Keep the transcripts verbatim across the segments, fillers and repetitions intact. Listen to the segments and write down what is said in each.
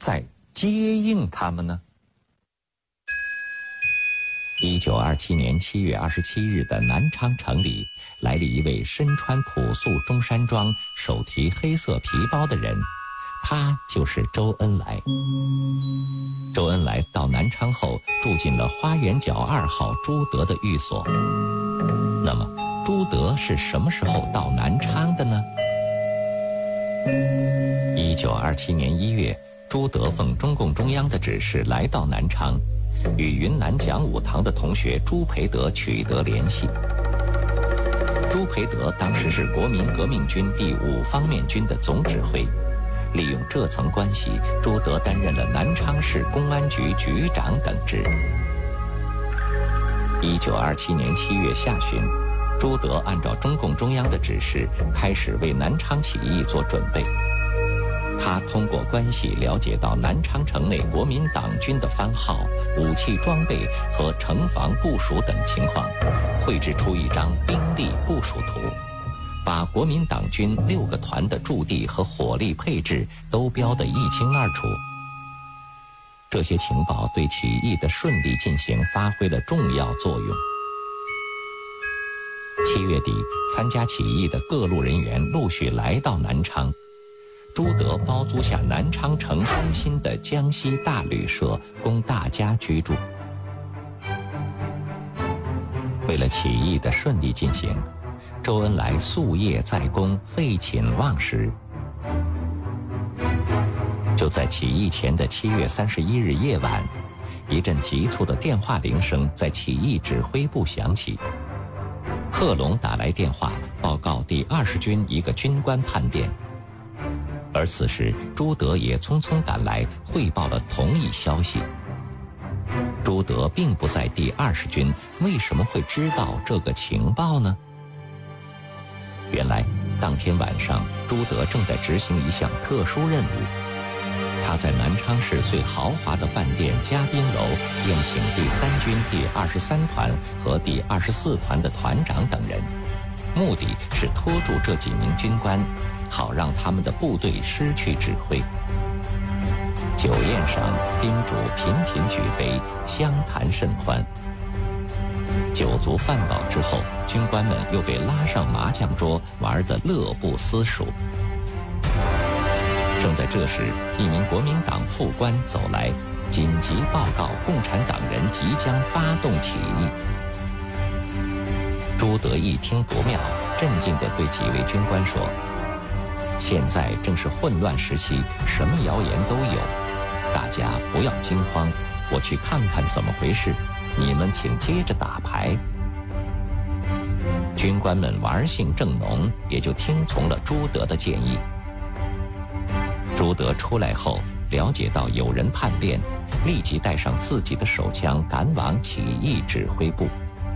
在接应他们呢？一九二七年七月二十七日的南昌城里，来了一位身穿朴素中山装、手提黑色皮包的人，他就是周恩来。周恩来到南昌后，住进了花园角二号朱德的寓所。那么，朱德是什么时候到南昌的呢？一九二七年一月，朱德奉中共中央的指示来到南昌，与云南讲武堂的同学朱培德取得联系。朱培德当时是国民革命军第五方面军的总指挥，利用这层关系，朱德担任了南昌市公安局局长等职。一九二七年七月下旬，朱德按照中共中央的指示，开始为南昌起义做准备。他通过关系了解到南昌城内国民党军的番号、武器装备和城防部署等情况，绘制出一张兵力部署图，把国民党军六个团的驻地和火力配置都标得一清二楚。这些情报对起义的顺利进行发挥了重要作用。七月底，参加起义的各路人员陆续来到南昌。朱德包租下南昌城中心的江西大旅社，供大家居住。为了起义的顺利进行，周恩来夙夜在宫，废寝忘食。就在起义前的七月三十一日夜晚，一阵急促的电话铃声在起义指挥部响起。贺龙打来电话，报告第二十军一个军官叛变。而此时，朱德也匆匆赶来，汇报了同一消息。朱德并不在第二十军，为什么会知道这个情报呢？原来，当天晚上，朱德正在执行一项特殊任务。他在南昌市最豪华的饭店嘉宾楼宴请第三军第二十三团和第二十四团的团长等人，目的是拖住这几名军官，好让他们的部队失去指挥。酒宴上，宾主频频举杯，相谈甚欢。酒足饭饱之后，军官们又被拉上麻将桌，玩得乐不思蜀。正在这时，一名国民党副官走来，紧急报告共产党人即将发动起义。朱德一听不妙，镇静地对几位军官说：“现在正是混乱时期，什么谣言都有，大家不要惊慌，我去看看怎么回事，你们请接着打牌。”军官们玩性正浓，也就听从了朱德的建议。朱德出来后，了解到有人叛变，立即带上自己的手枪赶往起义指挥部。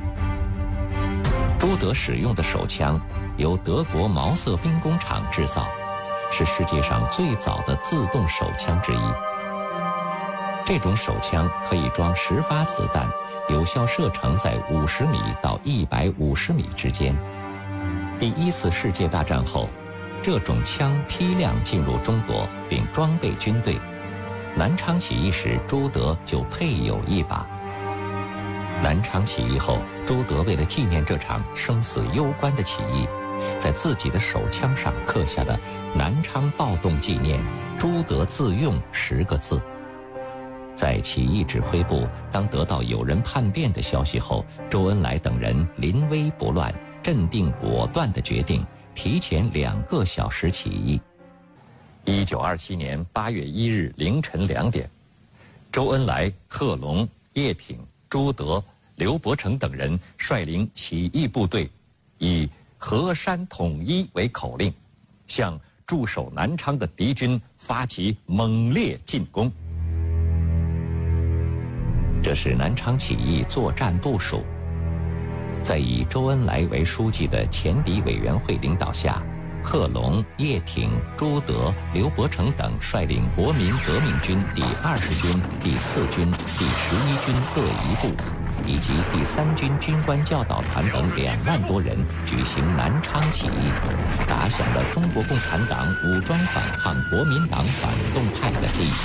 朱德使用的手枪由德国毛瑟兵工厂制造，是世界上最早的自动手枪之一。这种手枪可以装十发子弹，有效射程在五十米到一百五十米之间。第一次世界大战后，这种枪批量进入中国，并装备军队。南昌起义时，朱德就配有一把。南昌起义后，朱德为了纪念这场生死攸关的起义，在自己的手枪上刻下了“南昌暴动纪念，朱德自用”十个字。在起义指挥部，当得到有人叛变的消息后，周恩来等人临危不乱，镇定果断地决定提前两个小时起义。一九二七年八月一日凌晨两点，周恩来、贺龙、叶挺、朱德、刘伯承等人率领起义部队，以河山统一为口令，向驻守南昌的敌军发起猛烈进攻。这是南昌起义作战部署。在以周恩来为书记的前敌委员会领导下，贺龙、叶挺、朱德、刘伯承等率领国民革命军第二十军、第四军、第十一军各一部，以及第三军军官教导团等两万多人举行南昌起义，打响了中国共产党武装反抗国民党反动派的第